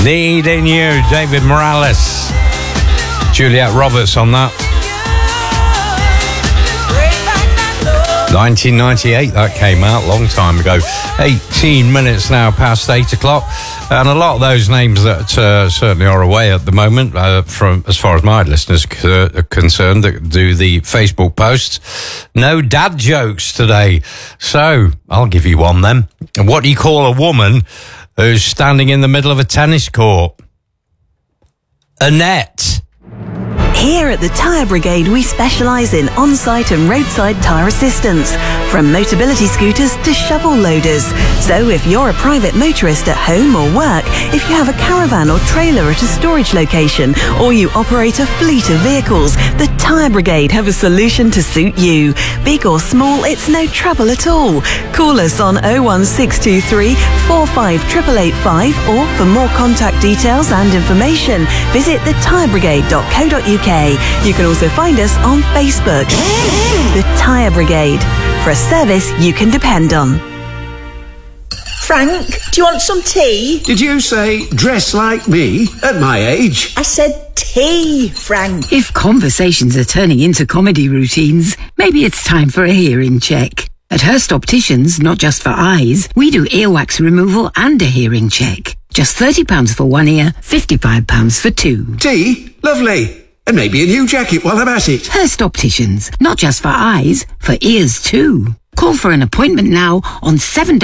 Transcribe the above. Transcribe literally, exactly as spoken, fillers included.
Needing You, David Morales. Juliette Roberts on that. nineteen ninety-eight that came out, long time ago. eighteen minutes now past eight o'clock. And a lot of those names that uh, certainly are away at the moment, uh, from as far as my listeners are concerned, that do the Facebook posts. No dad jokes today. So, I'll give you one then. What do you call a woman who's standing in the middle of a tennis court? A net. Here at the Tyre Brigade, we specialise in on-site and roadside tyre assistance, from Motability scooters to shovel loaders. So if you're a private motorist at home or work, if you have a caravan or trailer at a storage location, or you operate a fleet of vehicles, the Tyre Brigade have a solution to suit you. Big or small, it's no trouble at all. Call us on oh one six two three, four five eight eight eight five, or for more contact details and information, visit the tyre brigade dot co dot uk. You can also find us on Facebook. The Tyre Brigade, for a service you can depend on. Frank, do you want some tea? Did you say dress like me at my age? I said tea, Frank. If conversations are turning into comedy routines, maybe it's time for a hearing check. At Hurst Opticians, not just for eyes, we do earwax removal and a hearing check. Just thirty pounds for one ear, fifty-five pounds for two. Tea? Lovely. And maybe a new jacket while I'm at it. Hurst Opticians, not just for eyes, for ears too. Call for an appointment now on seven